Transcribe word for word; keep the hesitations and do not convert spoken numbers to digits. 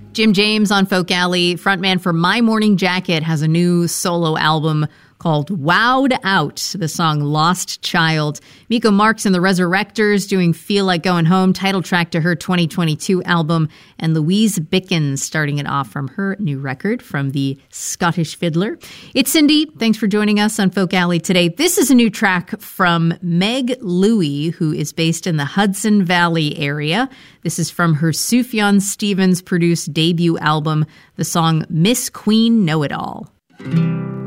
Jim James on Folk Alley, frontman for My Morning Jacket, has a new solo album called Wowed Out, the song Lost Child. Miko Marks and the Resurrectors doing Feel Like Going Home, title track to her twenty twenty-two album, and Louise Bickens starting it off from her new record from the Scottish Fiddler. It's Cindy. Thanks for joining us on Folk Alley today. This is a new track from Meg Louie, who is based in the Hudson Valley area. This is from her Sufjan Stevens produced debut album, the song Miss Queen Know-It-All.